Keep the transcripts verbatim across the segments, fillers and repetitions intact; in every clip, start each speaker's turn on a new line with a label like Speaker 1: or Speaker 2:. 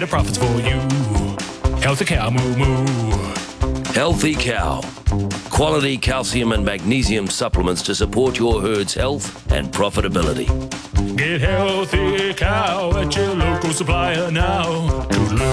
Speaker 1: better profits for you. Healthy Cow, moo moo.
Speaker 2: Healthy Cow. Quality calcium and magnesium supplements to support your herd's health and profitability.
Speaker 1: Get Healthy Cow at your local supplier now.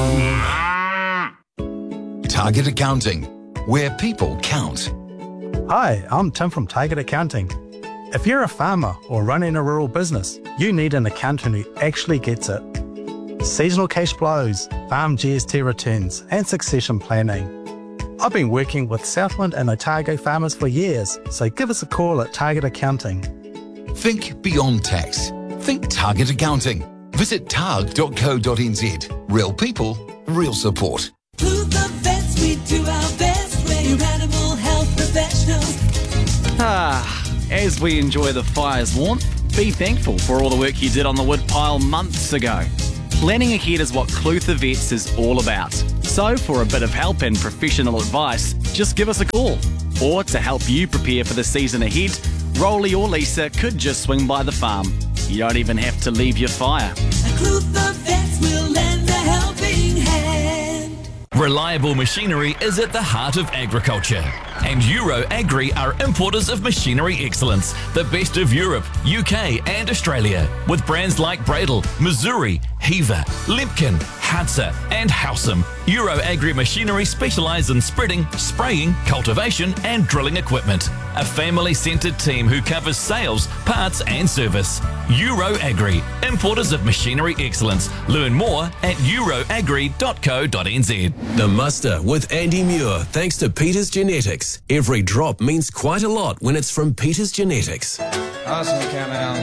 Speaker 1: Toodaloo.
Speaker 3: Target Accounting, where people count.
Speaker 4: Hi, I'm Tim from Target Accounting. If you're a farmer or running a rural business, you need an accountant who actually gets it. Seasonal cash flows, farm G S T returns, and succession planning. I've been working with Southland and Otago farmers for years, so give us a call at Target Accounting.
Speaker 3: Think beyond tax. Think Target Accounting. Visit targ dot co dot n z. Real people, real support.
Speaker 5: To the vets, we do our best. We're animal health professionals.
Speaker 6: Ah, as we enjoy the fire's warmth, be thankful for all the work you did on the woodpile months ago. Planning ahead is what Clutha Vets is all about. So for a bit of help and professional advice, just give us a call. Or to help you prepare for the season ahead, Rolly or Lisa could just swing by the farm. You don't even have to leave your fire.
Speaker 5: At Clutha Vets, we'll lend a helping hand.
Speaker 7: Reliable machinery is at the heart of agriculture. And Euro Agri are importers of machinery excellence, the best of Europe, U K and Australia, with brands like Bradle, Missouri, Heaver, Lemken, Hansa and Howsam. Euro Agri Machinery specialise in spreading, spraying, cultivation and drilling equipment. A family-centred team who covers sales, parts and service. Euro Agri, importers of machinery excellence. Learn more at euro agri dot co dot n z.
Speaker 8: The Muster with Andy Muir, thanks to Peters Genetics. Every drop means quite a lot when it's from Peters Genetics.
Speaker 9: Arsenal countdown.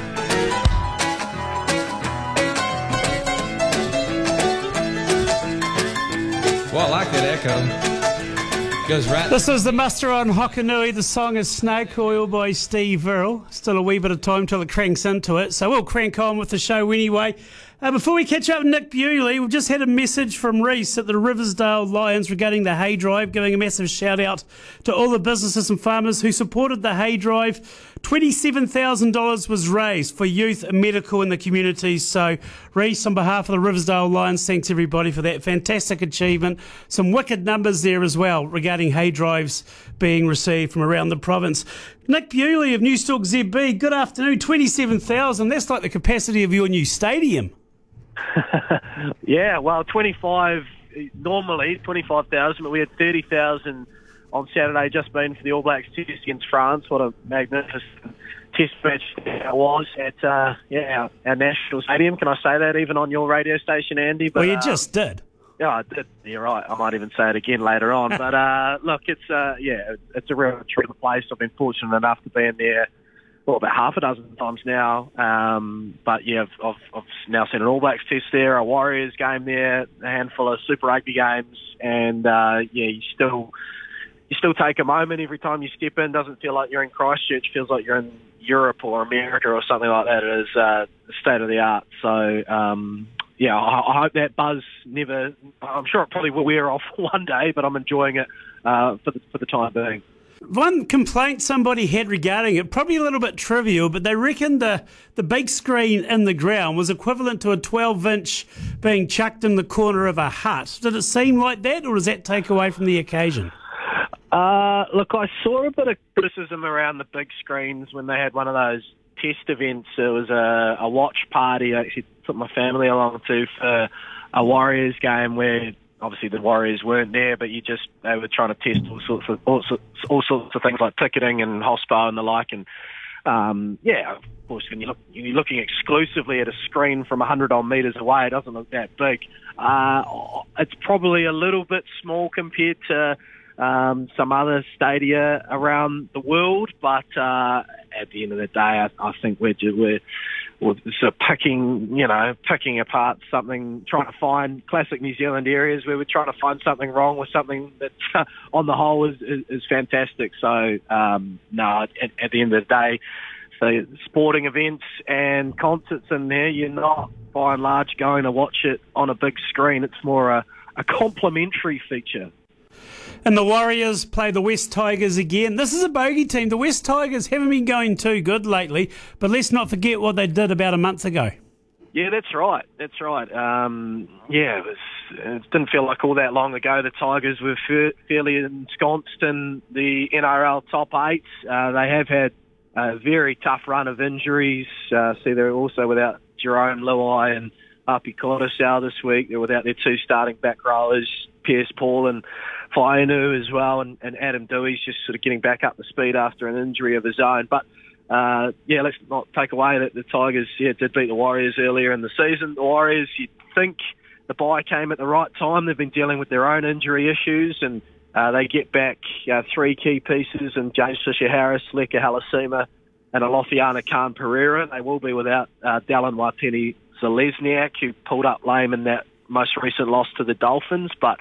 Speaker 9: Well, I like that echo. Goes right.
Speaker 10: This is the Muster on Hokanui. The song is Snake Oil by Steve Virrell. Still a wee bit of time till it cranks into it, so we'll crank on with the show anyway. Uh, before we catch up with Nick Bewley, we've just had a message from Reese at the Riversdale Lions regarding the hay drive, giving a massive shout out to all the businesses and farmers who supported the hay drive. twenty-seven thousand dollars was raised for youth and medical in the community. So, Reese, on behalf of the Riversdale Lions, thanks everybody for that fantastic achievement. Some wicked numbers there as well regarding hay drives being received from around the province. Nick Bewley of Newstalk Z B, good afternoon. twenty-seven thousand, that's like the capacity of your new stadium.
Speaker 11: Yeah, well, twenty-five, normally twenty-five thousand, but we had thirty thousand on Saturday, just been for the All Blacks test against France. What a magnificent test match it was at uh, yeah, our, our national stadium. Can I say that even on your radio station, Andy? But,
Speaker 10: well, you
Speaker 11: uh,
Speaker 10: just did.
Speaker 11: Yeah, I did. You're right. I might even say it again later on. But uh, look, it's uh, yeah, it's a real treat of the place. I've been fortunate enough to be in there, well, about half a dozen times now. Um, but yeah, I've, I've, I've now seen an All Blacks test there, a Warriors game there, a handful of Super Rugby games, and uh, yeah, you still you still take a moment every time you step in. Doesn't feel like you're in Christchurch. Feels like you're in Europe or America or something like that. It is uh, state of the art. So um, yeah, I, I hope that buzz never. I'm sure it probably will wear off one day, but I'm enjoying it uh, for the for the time being.
Speaker 10: One complaint somebody had regarding it, probably a little bit trivial, but they reckon the, the big screen in the ground was equivalent to a twelve inch being chucked in the corner of a hut. Did it seem like that, or does that take away from the occasion?
Speaker 11: Uh, look, I saw a bit of criticism around the big screens when they had one of those test events. It was a, a watch party I actually took my family along to for a Warriors game where obviously the Warriors weren't there, but you just they were trying to test all sorts of all sorts, all sorts of things like ticketing and hospo and the like. And um, yeah, of course, when you look, you're looking exclusively at a screen from a hundred odd metres away, it doesn't look that big. Uh, it's probably a little bit small compared to um, some other stadia around the world, but uh, at the end of the day, I, I think we're we're Or sort of picking, you know, picking apart something, trying to find classic New Zealand areas where we're trying to find something wrong with something that, uh, on the whole, is, is, is fantastic. So, um, no, at, at the end of the day, so sporting events and concerts in there, you're not, by and large, going to watch it on a big screen. It's more a, a complimentary feature.
Speaker 10: And the Warriors play the West Tigers again. This is a bogey team. The West Tigers haven't been going too good lately, but let's not forget what they did about a month ago.
Speaker 11: Yeah, that's right. That's right. Um, yeah, it, was, it didn't feel like all that long ago the Tigers were fa- fairly ensconced in the N R L top eight. Uh, they have had a very tough run of injuries. Uh, see, they're also without Jerome Luai and Api Korosau this week. They're without their two starting back rowers, Pierce Paul and Fainu as well, and, and Adam Dewey's just sort of getting back up to speed after an injury of his own. But Uh, yeah, let's not take away that the Tigers yeah, did beat the Warriors earlier in the season. The Warriors, you'd think the bye came at the right time. They've been dealing with their own injury issues, and uh, they get back uh, three key pieces in James Fisher-Harris, Leka Halasima, and Alofiana Khan-Pereira. They will be without uh, Dallin Waipeni-Zalesniak, who pulled up lame in that most recent loss to the Dolphins. But,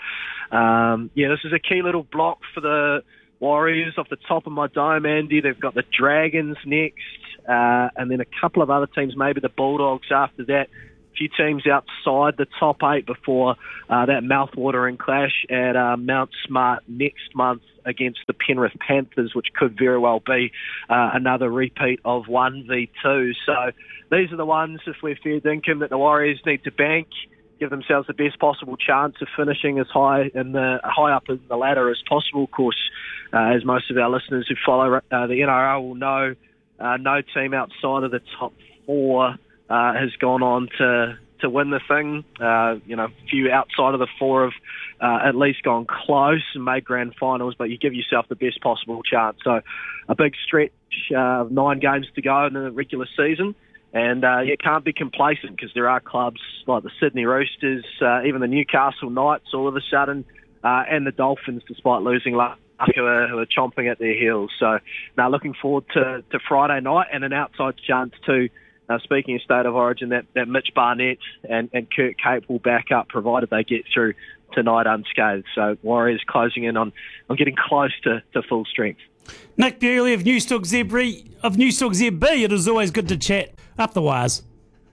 Speaker 11: um, yeah, this is a key little block for the Warriors. Off the top of my dome, Andy, they've got the Dragons next, uh, and then a couple of other teams, maybe the Bulldogs after that. A few teams outside the top eight before uh, that mouth-watering clash at uh, Mount Smart next month against the Penrith Panthers, which could very well be uh, another repeat of one v two. So these are the ones, if we're fair dinkum, that the Warriors need to bank, give themselves the best possible chance of finishing as high in the high up in the ladder as possible. Of course, uh, as most of our listeners who follow uh, the N R L will know, uh, no team outside of the top four uh, has gone on to to win the thing. Uh, you know, a few outside of the four have uh, at least gone close and made grand finals, but you give yourself the best possible chance. So a big stretch uh, of nine games to go in the regular season. And uh, you can't be complacent because there are clubs like the Sydney Roosters, uh, even the Newcastle Knights all of a sudden, uh, and the Dolphins, despite losing last, who are, who are chomping at their heels. So now looking forward to, to Friday night and an outside chance too. Uh, speaking of State of Origin, that, that Mitch Barnett and, and Kurt Cape will back up provided they get through tonight unscathed. So Warriors closing in on, on getting close to, to full strength.
Speaker 10: Nick Bewley of Newstalk Z B, of Newstalk Z B. It is always good to chat. Up the wires.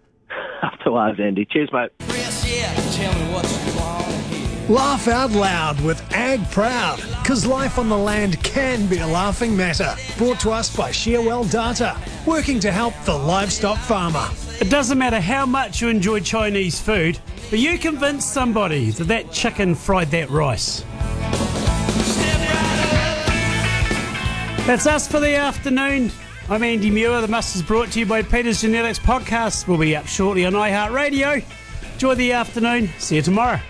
Speaker 11: Up the wires, Andy. Cheers, mate.
Speaker 12: Laugh out loud with Ag Proud, because life on the land can be a laughing matter. Brought to us by Shearwell Data, working to help the livestock farmer.
Speaker 10: It doesn't matter how much you enjoy Chinese food, but you convince somebody that that chicken fried that rice. That's us for the afternoon. I'm Andy Muir. The Must is brought to you by Peter's Genetics Podcast. We'll be up shortly on iHeartRadio. Enjoy the afternoon. See you tomorrow.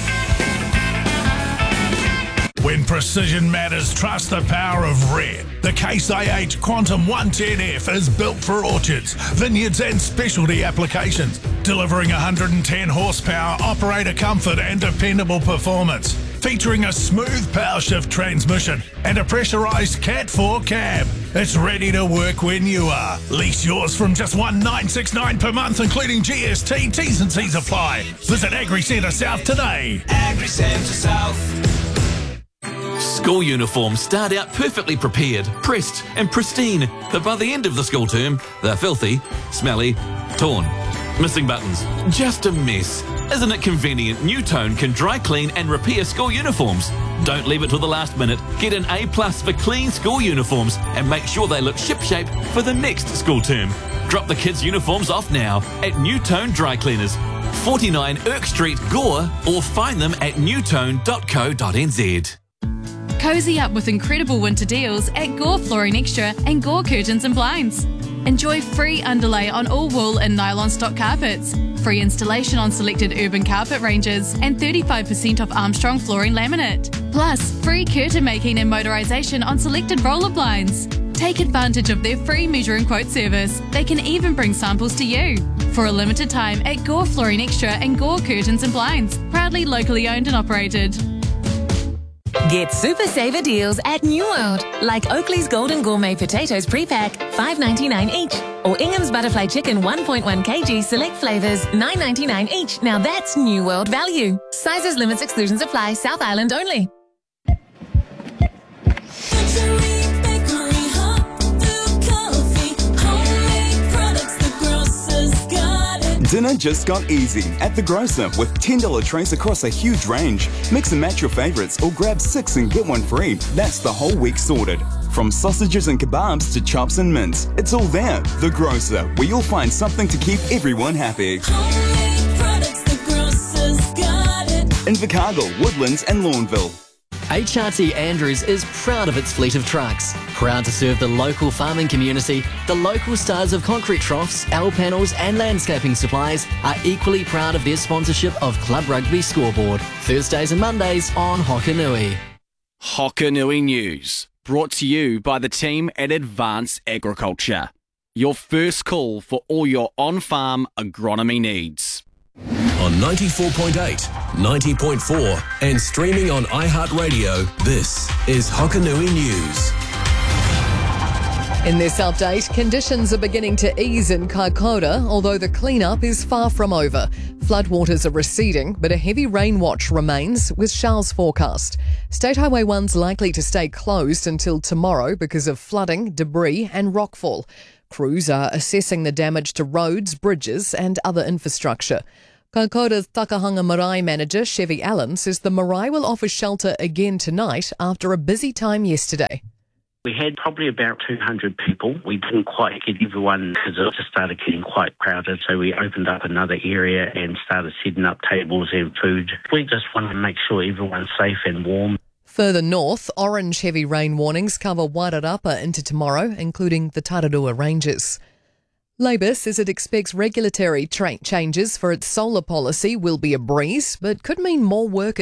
Speaker 1: When precision matters, trust the power of Red. The Case I H Quantum one ten F is built for orchards, vineyards and specialty applications, delivering one hundred ten horsepower, operator comfort and dependable performance. Featuring a smooth power shift transmission and a pressurised Cat four cab. It's ready to work when you are. Lease yours from just one thousand nine hundred sixty-nine dollars per month, including G S T. T's and C's apply. Visit Agri Centre South today.
Speaker 13: Agri Centre South.
Speaker 7: School uniforms start out perfectly prepared, pressed and pristine, but by the end of the school term, they're filthy, smelly, torn, missing buttons, just a mess. Isn't it convenient New Tone can dry clean and repair school uniforms? Don't leave it till the last minute. Get an A plus for clean school uniforms and make sure they look shipshape for the next school term. Drop the kids' uniforms off now at New Tone Dry Cleaners, forty-nine Irk Street, Gore, or find them at newtone dot co dot n z.
Speaker 14: Cozy up with incredible winter deals at Gore Flooring Extra and Gore Curtains and Blinds. Enjoy free underlay on all wool and nylon stock carpets, free installation on selected urban carpet ranges, and thirty-five percent off Armstrong flooring laminate. Plus, free curtain making and motorisation on selected roller blinds. Take advantage of their free measure and quote service. They can even bring samples to you. For a limited time at Gore Flooring Extra and Gore Curtains and Blinds, proudly locally owned and operated.
Speaker 15: Get super saver deals at New World, like Oakley's Golden Gourmet Potatoes Pre-Pack, five ninety-nine each, or Ingham's Butterfly Chicken one point one kilograms select flavours, nine ninety-nine each. Now that's New World value. Sizes, limits, exclusions apply. South Island only.
Speaker 16: Dinner just got easy at The Grocer with ten dollars trays across a huge range. Mix and match your favourites or grab six and get one free. That's the whole week sorted. From sausages and kebabs to chops and mince, it's all there. The Grocer, where you'll find something to keep everyone happy.
Speaker 5: Homemade products, the grocer's got it.
Speaker 16: Invercargill, Woodlands and Lawnville.
Speaker 17: H R T Andrews is proud of its fleet of trucks. Proud to serve the local farming community, the local stars of concrete troughs, L panels and landscaping supplies are equally proud of their sponsorship of Club Rugby Scoreboard. Thursdays and Mondays on Hokanui.
Speaker 6: Hokanui News, brought to you by the team at Advance Agriculture. Your first call for all your on-farm agronomy needs.
Speaker 8: On ninety-four point eight, ninety point four and streaming on iHeartRadio, this is Hokanui News.
Speaker 18: In this update, conditions are beginning to ease in Kaikoura, although the clean-up is far from over. Floodwaters are receding, but a heavy rain watch remains, with showers forecast. State Highway one's likely to stay closed until tomorrow because of flooding, debris and rockfall. Crews are assessing the damage to roads, bridges and other infrastructure. Kaikoura's Takahanga Marae manager, Chevy Allen, says the marae will offer shelter again tonight after a busy time yesterday.
Speaker 19: We had probably about two hundred people. We didn't quite get everyone because it just started getting quite crowded. So we opened up another area and started setting up tables and food. We just want to make sure everyone's safe and warm.
Speaker 18: Further north, orange heavy rain warnings cover Wairarapa into tomorrow, including the Tararua Ranges. Labour says it expects regulatory tra- changes for its solar policy will be a breeze, but could mean more work